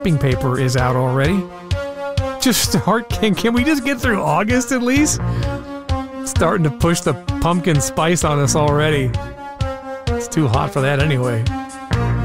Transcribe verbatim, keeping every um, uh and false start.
wrapping paper is out already. Just start. Can, can we just get through August at least? Starting to push the pumpkin spice on us already. It's too hot for that anyway.